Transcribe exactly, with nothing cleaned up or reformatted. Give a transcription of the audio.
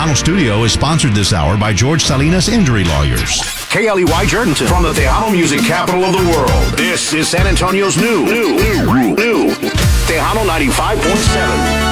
Tejano Studio is sponsored this hour by George Salinas Injury Lawyers. K L E Y Jordanton from the Tejano music capital of the world. This is San Antonio's new, new, new, new Tejano ninety-five point seven.